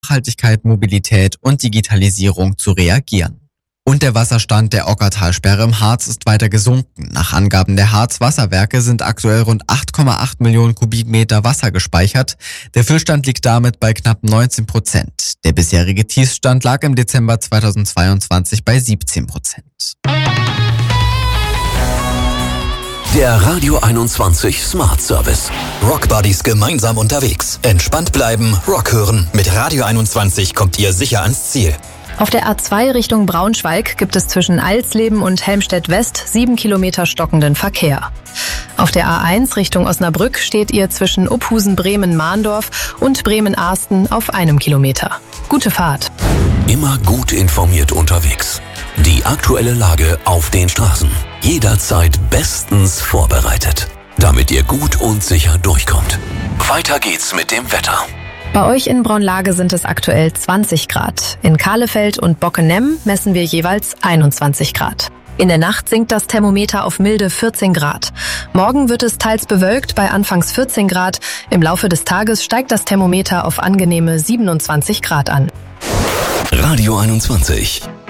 Nachhaltigkeit, Mobilität und Digitalisierung zu reagieren. Und der Wasserstand der Ockertalsperre im Harz ist weiter gesunken. Nach Angaben der Harz-Wasserwerke sind aktuell rund 8,8 Millionen Kubikmeter Wasser gespeichert. Der Füllstand liegt damit bei knapp 19%. Der bisherige Tiefstand lag im Dezember 2022 bei 17%. Der Radio 21 Smart Service. Rock Buddies gemeinsam unterwegs. Entspannt bleiben, Rock hören. Mit Radio 21 kommt ihr sicher ans Ziel. Auf der A2 Richtung Braunschweig gibt es zwischen Alsleben und Helmstedt-West 7 Kilometer stockenden Verkehr. Auf der A1 Richtung Osnabrück steht ihr zwischen Uphusen-Bremen-Mahndorf und Bremen-Arsten auf 1 Kilometer. Gute Fahrt. Immer gut informiert unterwegs. Die aktuelle Lage auf den Straßen. Jederzeit bestens vorbereitet, damit ihr gut und sicher durchkommt. Weiter geht's mit dem Wetter. Bei euch in Braunlage sind es aktuell 20 Grad. In Kahlefeld und Bockenem messen wir jeweils 21 Grad. In der Nacht sinkt das Thermometer auf milde 14 Grad. Morgen wird es teils bewölkt bei anfangs 14 Grad. Im Laufe des Tages steigt das Thermometer auf angenehme 27 Grad an. Radio 21.